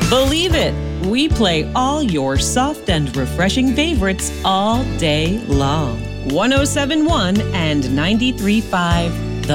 Believe it, we play all your soft and refreshing favorites all day long. 107.1 and 93.5